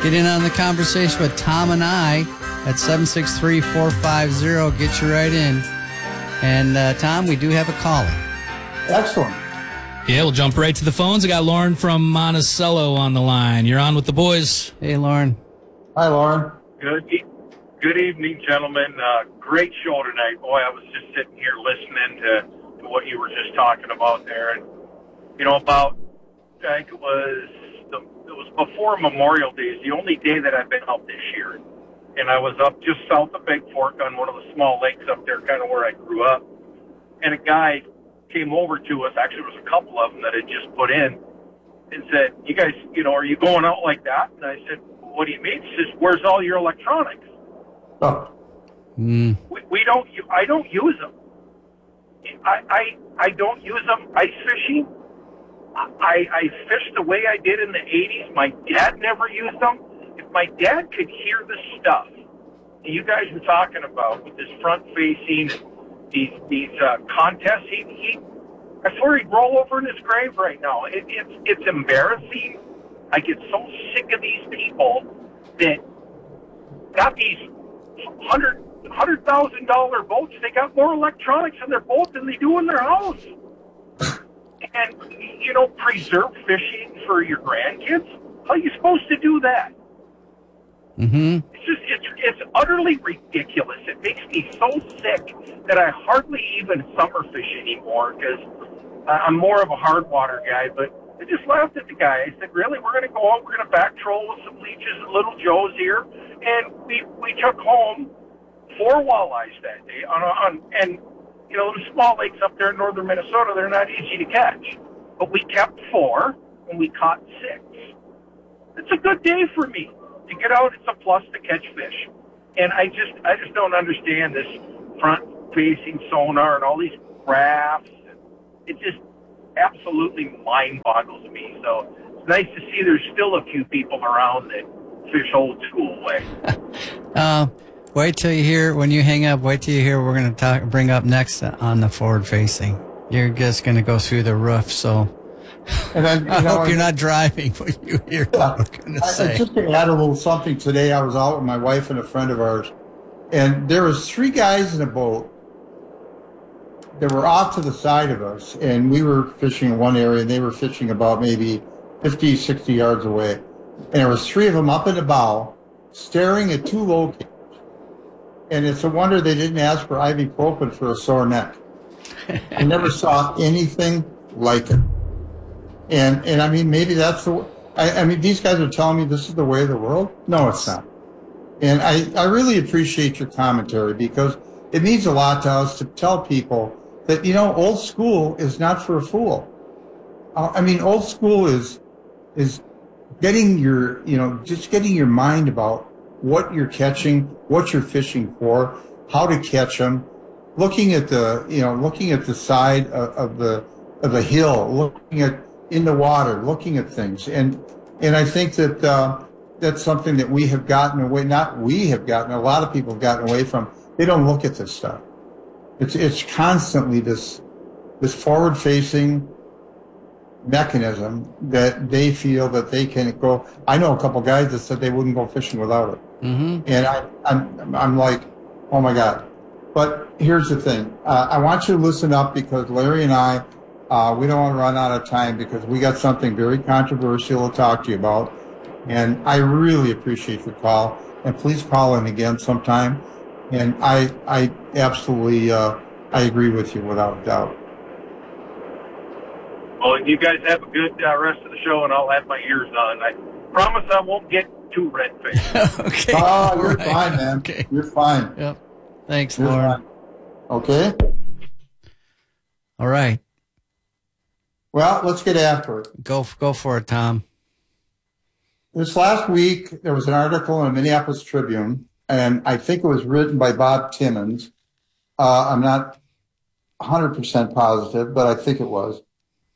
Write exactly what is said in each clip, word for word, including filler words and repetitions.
Get in on the conversation with Tom and I at seven six three, four five zero. Get you right in. And, uh, Tom, we do have a caller. Excellent. Yeah, we'll jump right to the phones. I got Lauren from Monticello on the line. You're on with the boys. Hey, Lauren. Hi, Lauren. Good, e- good evening, gentlemen. Uh, great show tonight. Boy, I was just sitting here listening to, to what you were just talking about there. And, you know, about, I think it was, the, it was before Memorial Day. It's the only day that I've been out this year. And I was up just south of Big Fork on one of the small lakes up there, kind of where I grew up. And a guy came over to us, actually it was a couple of them that had just put in, and said, you guys, you know, are you going out like that? And I said, what do you mean? He says, where's all your electronics? Oh. Mm. We, we don't, I don't use them. I, I, I don't use them ice fishing. I, I fished the way I did in the eighties. My dad never used them. If my dad could hear the stuff that you guys were talking about with this front-facing, these these uh, contests, he, he, I swear he'd roll over in his grave right now. It, it's it's embarrassing. I get so sick of these people that got these hundred hundred thousand dollar boats. They got more electronics in their boat than they do in their house. And you know, preserve fishing for your grandkids. How are you supposed to do that? Mm-hmm. It's just, it's, it's utterly ridiculous. It makes me so sick that I hardly even summer fish anymore because I'm more of a hard water guy. But I just laughed at the guy. I said, really, we're going to go out, we're going to back troll with some leeches and little joes here. And we, we took home four walleyes that day. On, on And, you know, the small lakes up there in northern Minnesota, they're not easy to catch. But we kept four, and we caught six. It's a good day for me. To get out, it's a plus to catch fish. And I just I just don't understand this front-facing sonar and all these graphs. It just absolutely mind-boggles me. So it's nice to see there's still a few people around that fish old school way. uh, wait till you hear, when you hang up, wait till you hear what we're going to talk, bring up next on the forward-facing. You're just going to go through the roof, so... And then, I know, hope you're not driving when you hear what I'm going to say. I, just to add a little something, today I was out with my wife and a friend of ours, and there was three guys in a boat that were off to the side of us, and we were fishing in one area, and they were fishing about maybe fifty, sixty yards away. And there was three of them up in the bow, staring at two locators. And it's a wonder they didn't ask for ibuprofen for a sore neck. I never saw anything like it. And, and I mean, maybe that's the, I, I mean, these guys are telling me this is the way of the world. No, it's not. And I, I really appreciate your commentary because it means a lot to us to tell people that, you know, old school is not for a fool. Uh, I mean, old school is, is getting your, you know, just getting your mind about what you're catching, what you're fishing for, how to catch them, looking at the, you know, looking at the side of, of the, of the hill, looking at, in the water, looking at things. And and I think that uh, that's something that we have gotten away, not we have gotten, a lot of people have gotten away from. They don't look at this stuff. It's it's constantly this this forward-facing mechanism that they feel that they can go. I know a couple guys that said they wouldn't go fishing without it. Mm-hmm. And I, I'm, I'm like, oh my God. But here's the thing. Uh, I want you to listen up because Larry and I, Uh, we don't want to run out of time because we got something very controversial to talk to you about. And I really appreciate your call. And please call in again sometime. And I I absolutely, uh, I agree with you without a doubt. Well, you guys have a good uh, rest of the show, and I'll have my ears on. I promise I won't get too red-faced. Okay. Oh, you're right. fine, man. Okay. You're fine. Yep. Thanks, You're Lauren. fine. Okay. All right. Well, let's get after it. Go go for it, Tom. This last week, there was an article in the Minneapolis Tribune, and I think it was written by Bob Timmons. Uh, I'm not one hundred percent positive, but I think it was.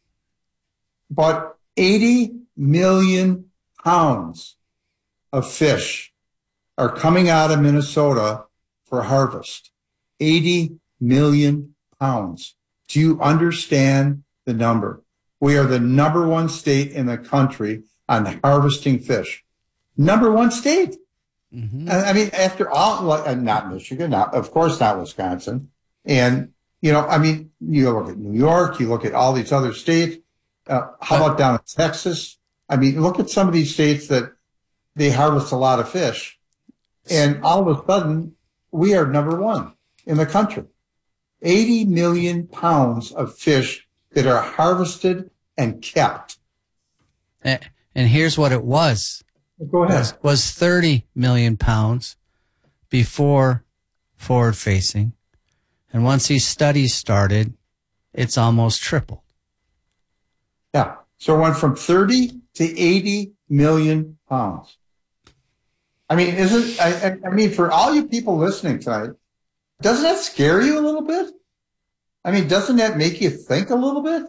But eighty million pounds of fish are coming out of Minnesota for harvest. eighty million pounds. Do you understand the number? We are the number one state in the country on harvesting fish. number one state. Mm-hmm. I mean, after all, like, uh, not Michigan, not, of course not Wisconsin. And, you know, I mean, you look at New York, you look at all these other states. Uh, how about down in Texas? I mean, look at some of these states that they harvest a lot of fish. And all of a sudden, we are number one in the country. eighty million pounds of fish that are harvested and kept. And, and here's what it was. Go ahead. Was, was thirty million pounds before forward facing. And once these studies started, it's almost tripled. Yeah. So it went from thirty to eighty million pounds. I mean, isn't, I, I mean, for all you people listening tonight, doesn't that scare you a little bit? I mean, doesn't that make you think a little bit?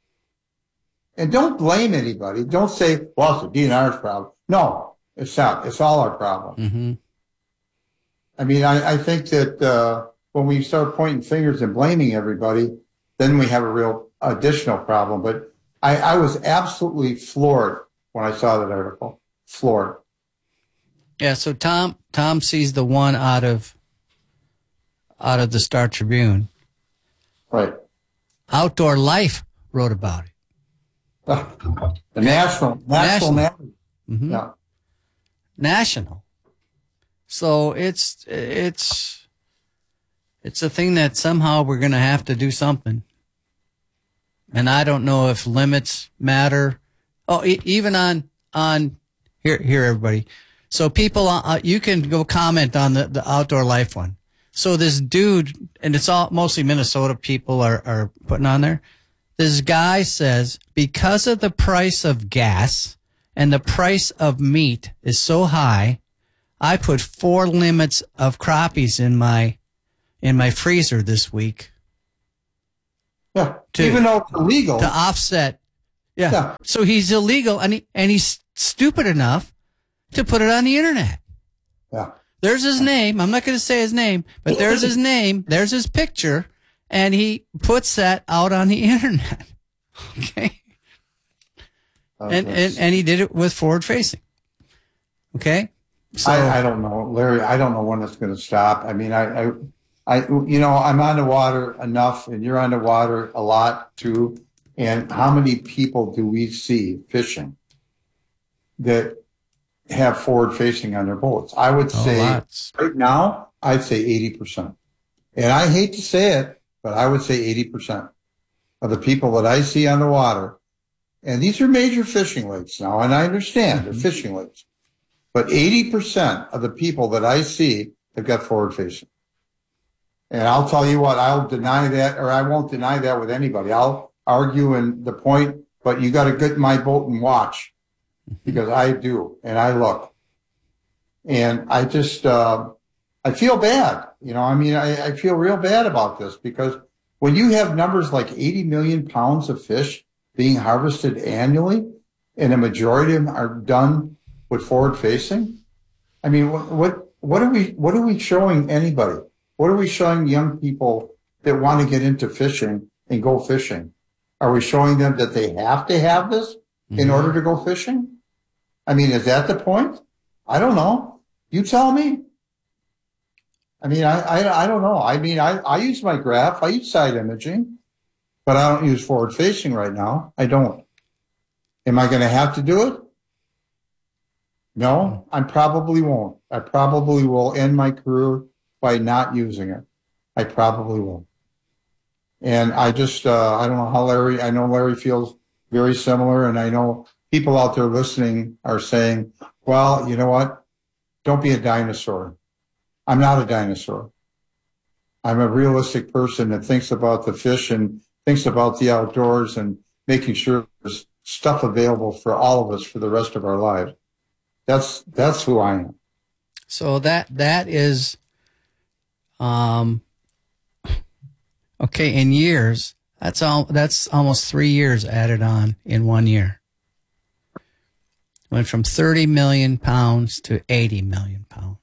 And don't blame anybody. Don't say, well, it's the D N R's problem. No, it's not. It's all our problem. Mm-hmm. I mean, I, I think that uh, when we start pointing fingers and blaming everybody, then we have a real additional problem. But I, I was absolutely floored when I saw that article. Floored. Yeah, so Tom Tom sees the one out of out of the Star Tribune. Right. Outdoor Life wrote about it. Uh, the national, national, National. national. Mm-hmm. Yeah. National. So it's it's it's a thing that somehow we're going to have to do something. And I don't know if limits matter. Oh, e- even on on here here everybody. So people, uh, you can go comment on the, the Outdoor Life one. So this dude, and it's all mostly Minnesota people are, are putting on there. This guy says, because of the price of gas and the price of meat is so high, I put four limits of crappies in my, in my freezer this week. Yeah. To, Even though it's illegal. To offset. Yeah. Yeah. So he's illegal and he, and he's stupid enough to put it on the internet. Yeah. There's his name. I'm not going to say his name, but there's his name. There's his picture, and he puts that out on the internet. Okay. Okay. And, and and he did it with forward facing. Okay. So I, I don't know, Larry. I don't know when it's going to stop. I mean, I, I, I, you know, I'm on the water enough, and you're on the water a lot too. And how many people do we see fishing that have forward facing on their boats? I would Oh, say lots. right now, I'd say eighty percent. And I hate to say it, but I would say eighty percent of the people that I see on the water. And these are major fishing lakes now, and I understand they're fishing lakes. But eighty percent of the people that I see have got forward facing. And I'll tell you what, I'll deny that, or I won't deny that with anybody. I'll argue in the point, but you got to get in my boat and watch, because I do, and I look. And I just, uh, I feel bad. You know, I mean, I, I feel real bad about this, because when you have numbers like eighty million pounds of fish being harvested annually, and a majority of them are done with forward facing, I mean, what, what, what are we, what are we showing anybody? What are we showing young people that want to get into fishing and go fishing? Are we showing them that they have to have this in Mhm. order to go fishing? I mean, is that the point? I don't know. You tell me. I mean, I, I, I don't know. I mean, I, I use my graph. I use side imaging, but I don't use forward facing right now. I don't. Am I going to have to do it? No, I probably won't. I probably will end my career by not using it. I probably will. And I just, uh, I don't know how Larry, I know Larry feels very similar. And I know people out there listening are saying, well, you know what? Don't be a dinosaur. I'm not a dinosaur. I'm a realistic person that thinks about the fish and thinks about the outdoors and making sure there's stuff available for all of us for the rest of our lives. That's, that's who I am. So that that is, um, okay. In years, that's all. That's almost three years added on in one year. Went from thirty million pounds to eighty million pounds.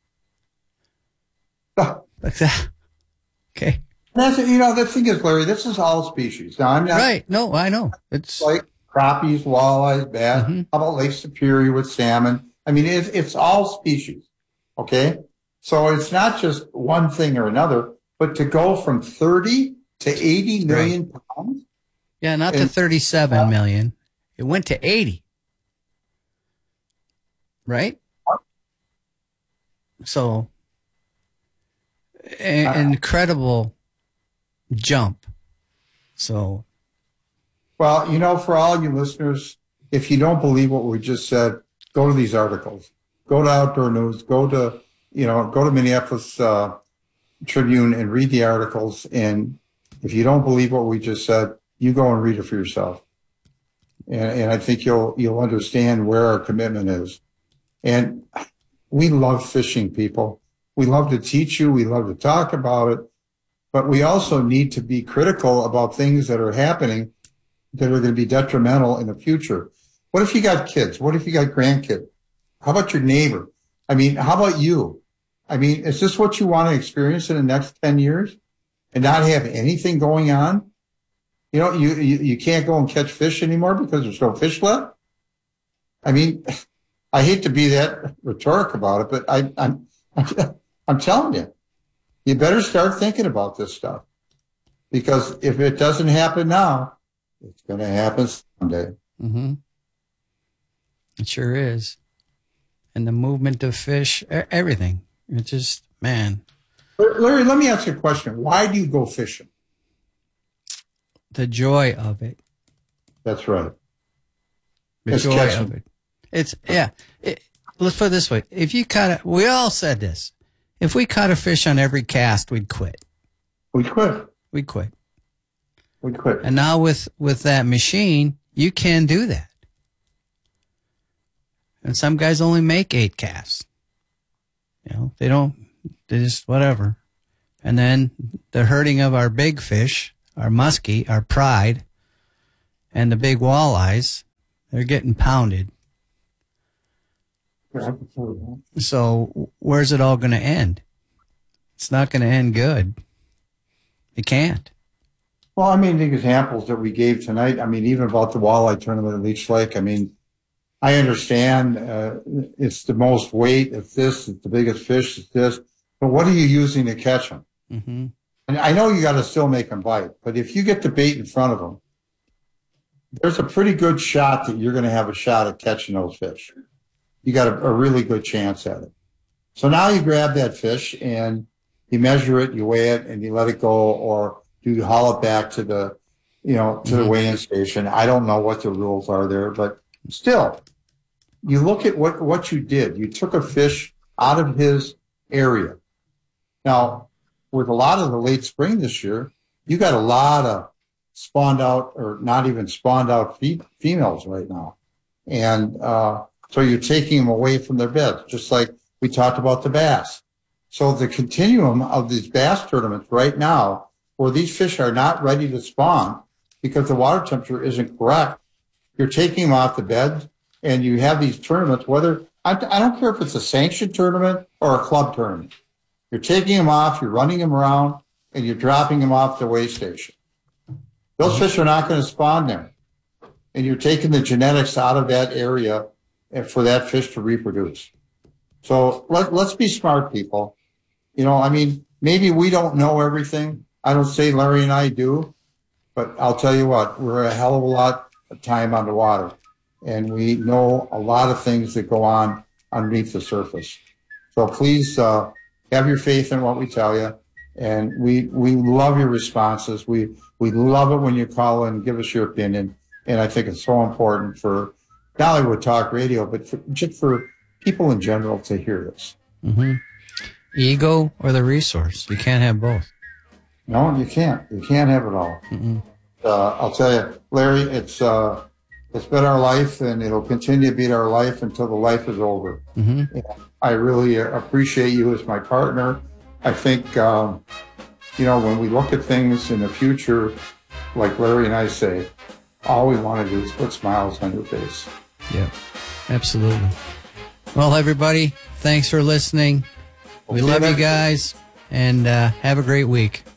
Like that. Okay. That's, you know, the thing is, Larry, this is all species. Now, I'm not Right. No, I know. It's like crappies, walleyes, bass. Mhm. How about Lake Superior with salmon? I mean, it's, it's all species. Okay. So it's not just one thing or another, but to go from thirty to eighty million right. pounds. Yeah. Not and, to thirty-seven uh, million. It went to eighty. Right. So a, uh, incredible jump. So. Well, you know, for all you listeners, if you don't believe what we just said, go to these articles. Go to Outdoor News. Go to, you know, go to Minneapolis uh, Tribune and read the articles. And if you don't believe what we just said, you go and read it for yourself. And, and I think you'll you'll understand where our commitment is. And we love fishing, people. We love to teach you. We love to talk about it. But we also need to be critical about things that are happening that are going to be detrimental in the future. What if you got kids? What if you got grandkids? How about your neighbor? I mean, how about you? I mean, is this what you want to experience in the next ten years and not have anything going on? You know, you, you, you can't go and catch fish anymore because there's no fish left. I mean, I hate to be that rhetoric about it, but I, I'm, I'm telling you, you better start thinking about this stuff, because if it doesn't happen now, it's going to happen someday. Mm-hmm. It sure is. And the movement of fish, everything. It just, man. Larry, let me ask you a question. Why do you go fishing? The joy of it. That's right. The it's joy catching. of it. It's, yeah. It, let's put it this way. If you caught a, we all said this. If we caught a fish on every cast, we'd quit. We'd quit. We'd quit. We'd quit. And now with, with that machine, you can do that. And some guys only make eight casts. You know, they don't, they just whatever. And then the hurting of our big fish, our muskie, our pride, and the big walleyes, they're getting pounded. So where's it all going to end? It's not going to end good. It can't. Well, I mean, the examples that we gave tonight, I mean, even about the walleye tournament at Leech Lake, I mean, I understand uh, it's the most weight, it's this, it's the biggest fish, it's this, but what are you using to catch them? Mm-hmm. And I know you got to still make them bite, but if you get the bait in front of them, there's a pretty good shot that you're going to have a shot at catching those fish. You got a, a really good chance at it. So now you grab that fish and you measure it, you weigh it, and you let it go, or do you haul it back to the, you know, to mm-hmm. the weighing station? I don't know what the rules are there, but still, you look at what, what you did. You took a fish out of his area. Now, with a lot of the late spring this year, you got a lot of spawned out, or not even spawned out fe- females right now. And uh, so you're taking them away from their beds, just like we talked about the bass. So the continuum of these bass tournaments right now, where these fish are not ready to spawn because the water temperature isn't correct, you're taking them off the beds, and you have these tournaments, whether, I, I don't care if it's a sanctioned tournament or a club tournament. You're taking them off, you're running them around, and you're dropping them off the weigh station. Those fish are not going to spawn there. And you're taking the genetics out of that area for that fish to reproduce. So let, let's be smart, people. You know, I mean, maybe we don't know everything. I don't say Larry and I do, but I'll tell you what, we're a hell of a lot of time on the water. And we know a lot of things that go on underneath the surface. So please uh, have your faith in what we tell you. And we we love your responses. We we love it when you call in and give us your opinion. And I think it's so important for not only with Talk Radio, but for, just for people in general to hear this. Mm-hmm. Ego or the resource. You can't have both. No, you can't. You can't have it all. Mm-hmm. Uh, I'll tell you, Larry, it's... Uh, It's been our life, and it'll continue to be our life until the life is over. Mm-hmm. I really appreciate you as my partner. I think, um, you know, when we look at things in the future, like Larry and I say, all we want to do is put smiles on your face. Yeah, absolutely. Well, everybody, thanks for listening. We love you guys, and uh, have a great week.